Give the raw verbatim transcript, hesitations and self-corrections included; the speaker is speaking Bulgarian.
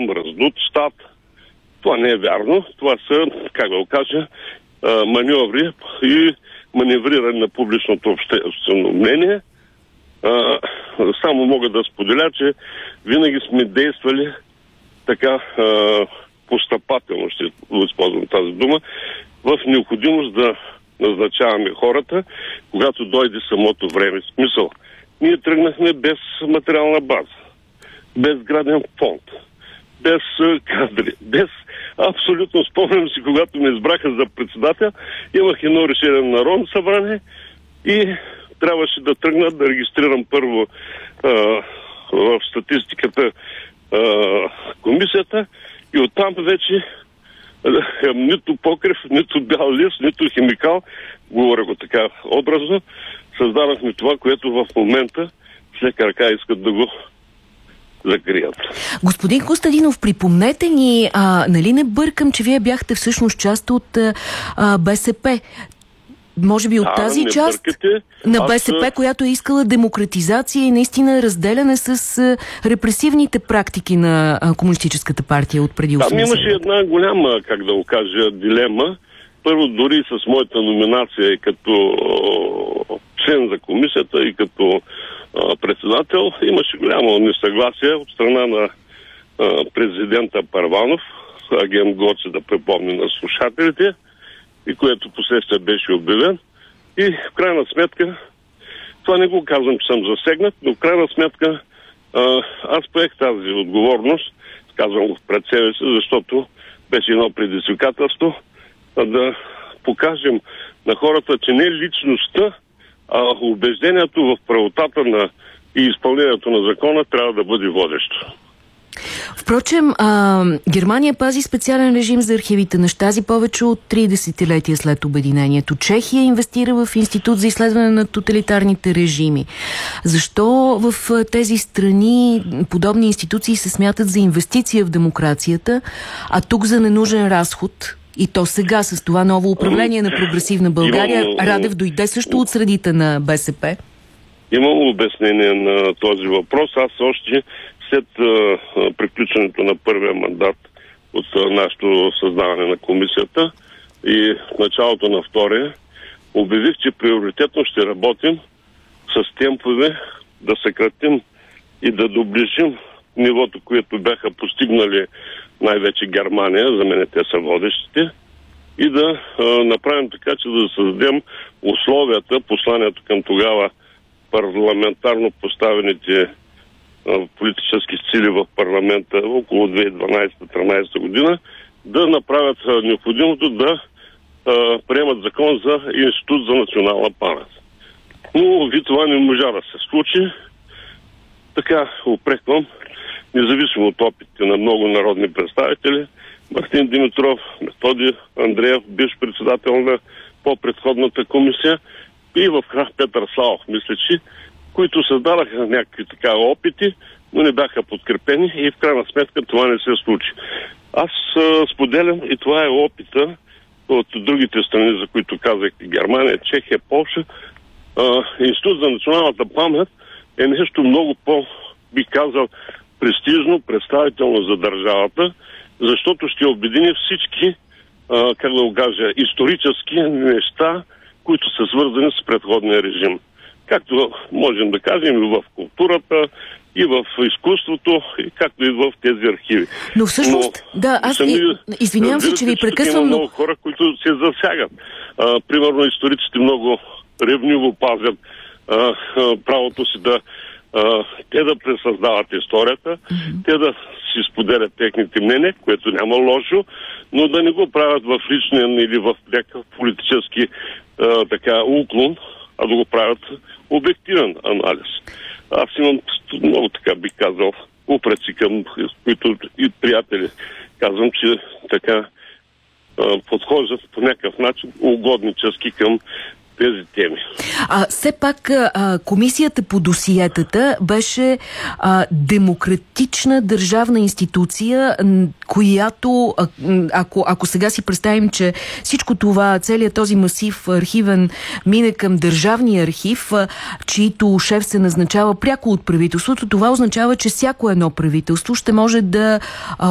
голям раздут щат. Това не е вярно. Това са, как да го кажа, маньоври и маневриране на публичното обществено мнение. Само мога да споделя, че винаги сме действали така постъпателно, ще използвам тази дума, в необходимост да назначаваме хората, когато дойде самото време. Смисъл, ние тръгнахме без материална база, без граден фонд, без кадри, без абсолютно, спомням си, когато ме избраха за председател, имах едно решение на Народно събрание и трябваше да тръгна да регистрирам първо а, в статистиката а, комисията и оттам вече а, нито покрив, нито бял лист, нито химикал, говоря го така образно, създадахме това, което в момента с лека ръка искат да го закрият. Господин Костадинов, припомнете ни, а, нали не бъркам, че вие бяхте всъщност част от а, БСП. Може би от а, тази част бъркате. на БСП, Аз... която е искала демократизация и наистина разделяне с а, репресивните практики на а, Комунистическата партия от преди осемдесет. Там имаше една голяма, как да го кажа, дилема. Първо, дори с моята номинация и като член за комисията и като а, председател, имаше голямо несъгласие от страна на а, президента Първанов, агент Гоце, да припомня на слушателите, и което последствие беше обявен. И в крайна сметка, това не го казвам, че съм засегнат, но в крайна сметка а, аз поех тази отговорност, казвам го пред себе си, защото беше едно предизвикателство а, да покажем на хората, че не личността, а убеждението в правотата на и изпълнението на закона трябва да бъде водещо. Впрочем, а, Германия пази специален режим за архивите на Щази повече от три десетилетия след обединението. Чехия инвестира в Институт за изследване на тоталитарните режими. Защо в тези страни подобни институции се смятат за инвестиция в демокрацията, а тук за ненужен разход? И то сега с това ново управление на прогресивна България, имам, Радев дойде също от средите на БСП? Имам обяснение на този въпрос. Аз още след а, приключването на първия мандат от а, нашето създаване на комисията и в началото на втория, обявих, че приоритетно ще работим с темпове да съкратим и да доближим нивото, което бяха постигнали най-вече Германия, за мен те са водещите, и да а, направим така, че да създадем условията, посланието към тогава парламентарно поставените политически сили в парламента около две хиляди и дванадесета-тринадесета година, да направят а, необходимото да а, приемат закон за Институт за национална памет. Но ви това не можа да се случи. Така упреквам, независимо от опитите на много народни представители, Мартин Димитров, Методи Андреев, бивш председател на по-предходната комисия, и в крах Петър Славов, мисля, че, които създадаха някакви така опити, но не бяха подкрепени и в крайна сметка това не се случи. Аз а, споделям, и това е опита от другите страни, за които казахте, Германия, Чехия, Полша. А, Институт за националната памет е нещо много по, би казал, престижно, представително за държавата, защото ще обедини всички, а, как да го кажа, исторически неща, които са свързани с предходния режим. Както можем да кажем и в културата, и в изкуството, и както и в тези архиви. Но всъщност, но, да, аз сами, извинявам се, че ви прекъсвам, но... Има много хора, които се засягат. А, примерно историците много ревниво пазят а, а, правото си да а, те да пресъздават историята, mm-hmm. те да си споделят техните мнения, което няма лошо, но да не го правят в личен или в някакъв политически а, така уклон, а да го правят обективен анализ. Аз имам много, така бих казал, упреци към които и приятели. Казвам, че така а, подхождат по някакъв начин угоднически към тези теми. А все пак а, комисията по досиетата беше а, демократична държавна институция, която, а, ако, ако сега си представим, че всичко това, целият този масив архивен мине към държавния архив, а, чието шеф се назначава пряко от правителството, това означава, че всяко едно правителство ще може да а,